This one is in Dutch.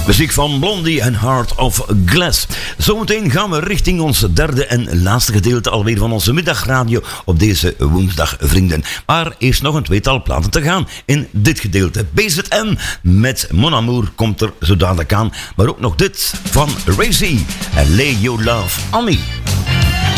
Muziek van Blondie en Heart of Glass. Zometeen gaan we richting ons derde en laatste gedeelte alweer van onze middagradio op deze woensdag, vrienden. Maar eerst nog een tweetal platen te gaan in dit gedeelte. BZN met Mon Amour komt er zo dadelijk aan. Maar ook nog dit van Ray Z en Lay Your Love on Me.